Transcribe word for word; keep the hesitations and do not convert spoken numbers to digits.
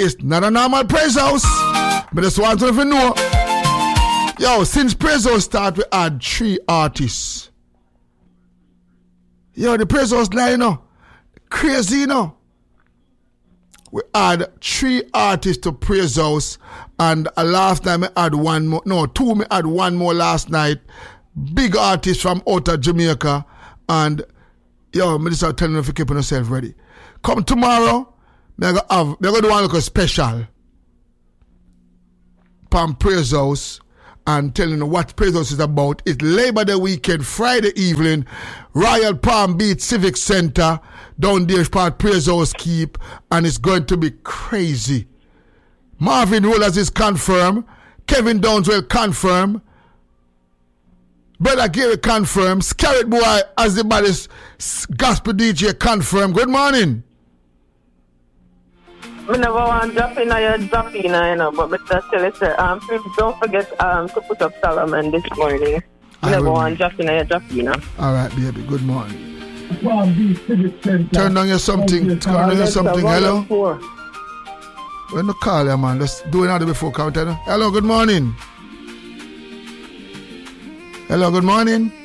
it's not a normal praise house. But just want to know. Yo, since praise house start, we had three artists. Yo, the praise house line, you know. Crazy, you know. We had three artists to praise house, and uh, last night we had one more. No, two. We had one more last night. Big artists from out of Jamaica, and yo, me just telling you if you keep yourself ready. Come tomorrow, we're gonna have we're gonna do one like special. Palm Praise House. And telling you what Praise House is about. It's Labor Day weekend, Friday evening, Royal Palm Beach Civic Center, down there part Praise House keep, and it's going to be crazy. Marvin Rollers is confirmed, Kevin Downswell confirmed, Brother Gary confirmed, Scarlet Boy as the baddest gospel D J confirmed. Good morning. I never want to drop in or you drop in, you know, but Mister Silly said, um, please don't forget um, to put up Solomon this morning. I never want to drop in or you drop in, you know. All right, baby, good morning. Turn down your something, turn down your something, hello? When you call you, man, let's do another before counting. Hello, good morning. Hello, good morning.